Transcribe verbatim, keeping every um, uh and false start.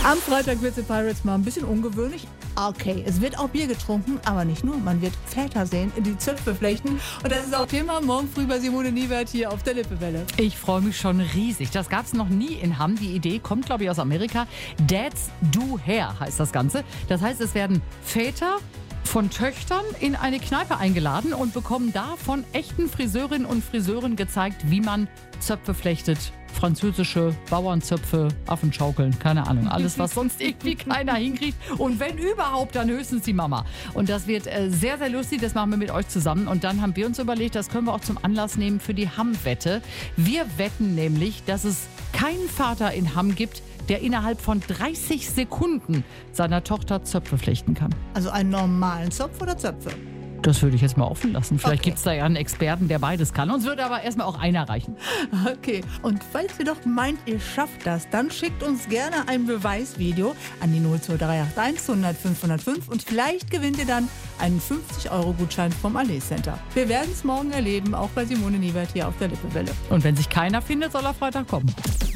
Am Freitag wird The Pirates mal ein bisschen ungewöhnlich. Okay, es wird auch Bier getrunken, aber nicht nur. Man wird Väter sehen, die Zöpfe flechten. Und das ist auch Thema morgen früh bei Simone Niewert hier auf der Lippewelle. Ich freue mich schon riesig. Das gab es noch nie in Hamm. Die Idee kommt, glaube ich, aus Amerika. Dads do Hair heißt das Ganze. Das heißt, es werden Väter von Töchtern in eine Kneipe eingeladen und bekommen da von echten Friseurinnen und Friseuren gezeigt, wie man Zöpfe flechtet. Französische Bauernzöpfe, Affenschaukeln, keine Ahnung. Alles, was sonst irgendwie keiner hinkriegt. Und wenn überhaupt, dann höchstens die Mama. Und das wird äh, sehr, sehr lustig. Das machen wir mit euch zusammen. Und dann haben wir uns überlegt, das können wir auch zum Anlass nehmen für die Hamm-Wette. Wir wetten nämlich, dass es keinen Vater in Hamm gibt, der innerhalb von dreißig Sekunden seiner Tochter Zöpfe flechten kann. Also einen normalen Zopf oder Zöpfe? Das würde ich jetzt mal offen lassen. Vielleicht Okay. gibt es da ja einen Experten, der beides kann. Uns würde aber erstmal auch einer reichen. Okay, und falls ihr doch meint, ihr schafft das, dann schickt uns gerne ein Beweisvideo an die null zwei drei acht eins hundert fünfhundertfünf und vielleicht gewinnt ihr dann einen fünfzig Euro Gutschein vom Allee Center. Wir werden es morgen erleben, auch bei Simone Niewert hier auf der Lippewelle. Und wenn sich keiner findet, soll er Freitag kommen.